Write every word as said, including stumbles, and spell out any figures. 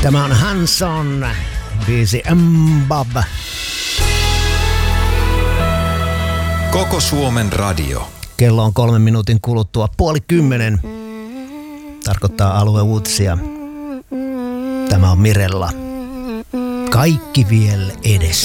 Tämä on Hanson, biisi Mbab. Koko Suomen radio. Kello on kolmen minuutin kuluttua puoli kymmenen. Tarkoittaa alueuutisia. Tämä on Mirella. Kaikki vielä edessä.